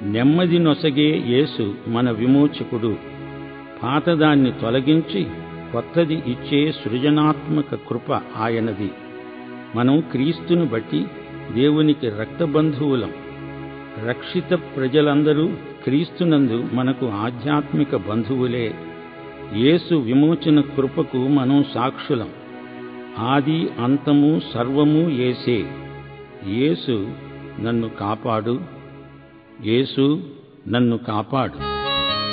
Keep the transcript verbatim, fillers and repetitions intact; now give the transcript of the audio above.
నెమ్మది నొసగే యేసు మన విమోచకుడు. పాతదాన్ని తొలగించి కొత్తది ఇచ్చే సృజనాత్మక కృప ఆయనది. మనం క్రీస్తును బట్టి దేవునికి రక్తబంధువులం. రక్షిత ప్రజలందరూ క్రీస్తునందు మనకు ఆధ్యాత్మిక బంధువులే. యేసు విమోచన కృపకు మనం సాక్షులం. ఆది అంతము సర్వము యేసే. యేసు నన్ను కాపాడు, యేసు నన్ను కాపాడు.